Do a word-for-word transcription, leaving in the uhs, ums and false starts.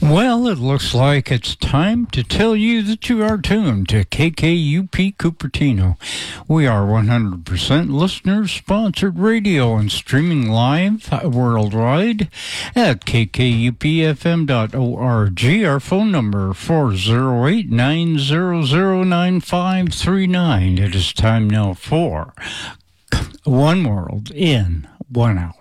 Well, it looks like it's time to tell you that you are tuned to K K U P Cupertino. We are one hundred percent listener-sponsored radio and streaming live worldwide at k k u p f m dot org. Our phone number, four oh eight, nine hundred, nine five three nine. It is time now for One World in One Hour.